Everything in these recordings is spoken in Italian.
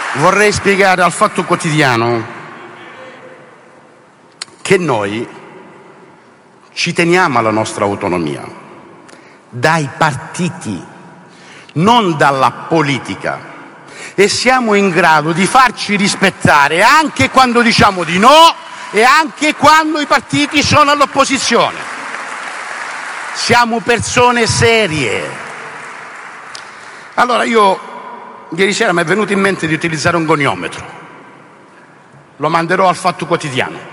vorrei spiegare al Fatto Quotidiano che noi ci teniamo alla nostra autonomia dai partiti, non dalla politica, e siamo in grado di farci rispettare anche quando diciamo di no e anche quando i partiti sono all'opposizione. Siamo persone serie. Allora ieri sera mi è venuto in mente di utilizzare un goniometro. Lo manderò al Fatto Quotidiano.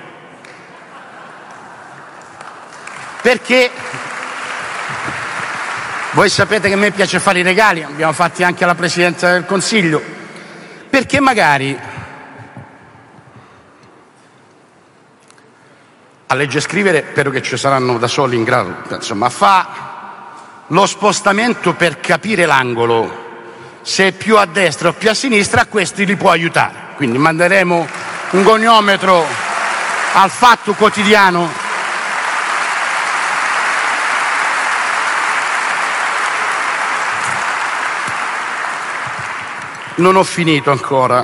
Perché voi sapete che a me piace fare i regali, abbiamo fatti anche alla Presidenza del Consiglio, perché magari a leggere e scrivere spero che ci saranno da soli in grado, insomma, fa lo spostamento per capire l'angolo, se è più a destra o più a sinistra, a questi li può aiutare. Quindi manderemo un goniometro al Fatto Quotidiano. Non ho finito ancora,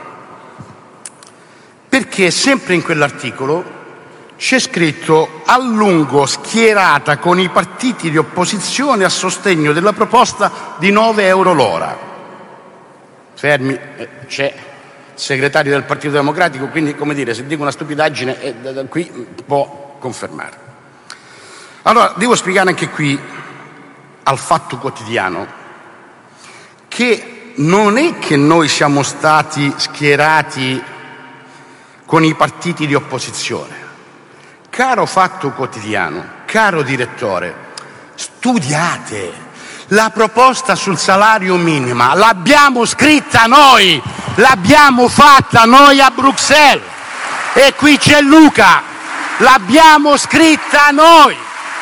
perché sempre in quell'articolo c'è scritto a lungo schierata con i partiti di opposizione a sostegno della proposta di 9 euro l'ora. Fermi, c'è il segretario del Partito Democratico, quindi come dire, se dico una stupidaggine da qui può confermare. Allora, devo spiegare anche qui al Fatto Quotidiano che non è che noi siamo stati schierati con i partiti di opposizione. Caro Fatto Quotidiano, caro direttore, studiate. La proposta sul salario minimo l'abbiamo scritta noi, l'abbiamo fatta noi a Bruxelles. E qui c'è Luca, l'abbiamo scritta noi.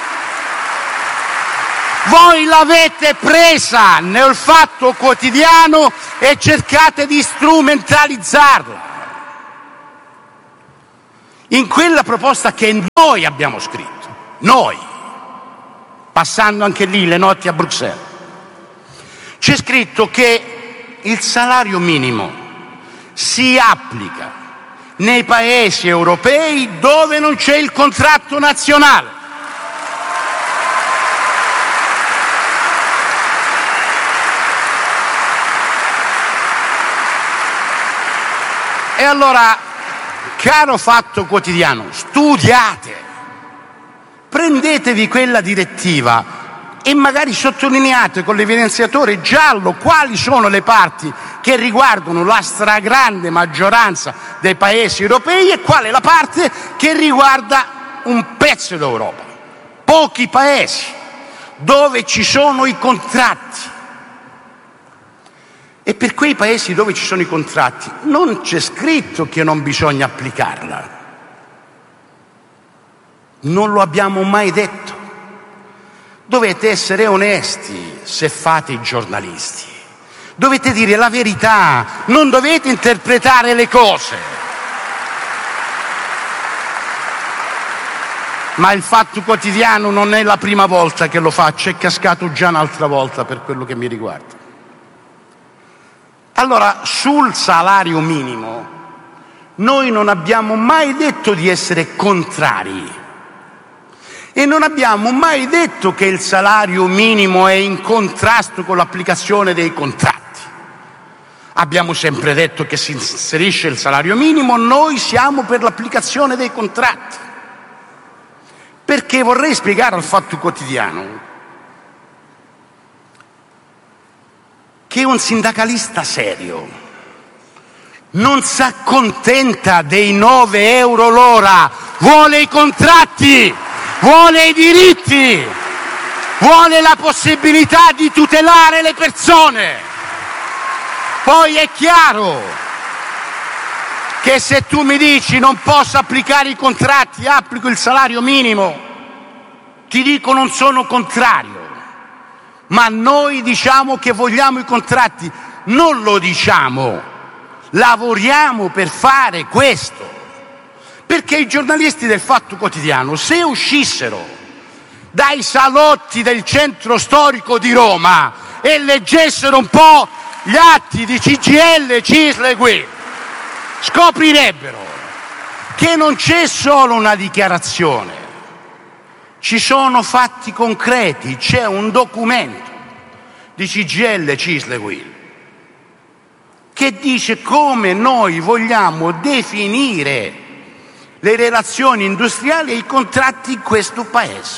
Voi l'avete presa nel Fatto Quotidiano e cercate di strumentalizzarla. In quella proposta che noi abbiamo scritto, noi, passando anche lì le notti a Bruxelles, c'è scritto che il salario minimo si applica nei paesi europei dove non c'è il contratto nazionale. E allora, caro Fatto Quotidiano, studiate, prendetevi quella direttiva e magari sottolineate con l'evidenziatore giallo quali sono le parti che riguardano la stragrande maggioranza dei paesi europei e qual è la parte che riguarda un pezzo d'Europa, pochi paesi dove ci sono i contratti. E per quei paesi dove ci sono i contratti non c'è scritto che non bisogna applicarla. Non lo abbiamo mai detto. Dovete essere onesti se fate i giornalisti. Dovete dire la verità, non dovete interpretare le cose. Ma il Fatto Quotidiano non è la prima volta che lo faccio, è cascato già un'altra volta per quello che mi riguarda. Allora, sul salario minimo, noi non abbiamo mai detto di essere contrari e non abbiamo mai detto che il salario minimo è in contrasto con l'applicazione dei contratti. Abbiamo sempre detto che si inserisce il salario minimo, noi siamo per l'applicazione dei contratti. Perché vorrei spiegare al Fatto Quotidiano che un sindacalista serio non si accontenta dei 9 euro l'ora, vuole i contratti, vuole i diritti, vuole la possibilità di tutelare le persone. Poi è chiaro che se tu mi dici non posso applicare i contratti, applico il salario minimo, ti dico non sono contrario. Ma noi diciamo che vogliamo i contratti, non lo diciamo, lavoriamo per fare questo. Perché i giornalisti del Fatto Quotidiano, se uscissero dai salotti del centro storico di Roma e leggessero un po' gli atti di CGIL, CISL e UIL, scoprirebbero che non c'è solo una dichiarazione, ci sono fatti concreti, c'è un documento di CGIL, CISL e UIL che dice come noi vogliamo definire le relazioni industriali e i contratti in questo Paese.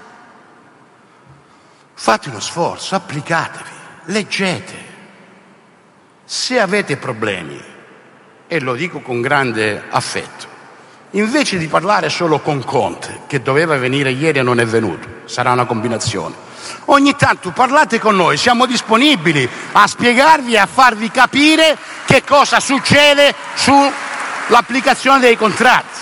Fate lo sforzo, applicatevi, leggete. Se avete problemi, e lo dico con grande affetto, invece di parlare solo con Conte, che doveva venire ieri e non è venuto, sarà una combinazione, ogni tanto parlate con noi, siamo disponibili a spiegarvi e a farvi capire che cosa succede sull'applicazione dei contratti.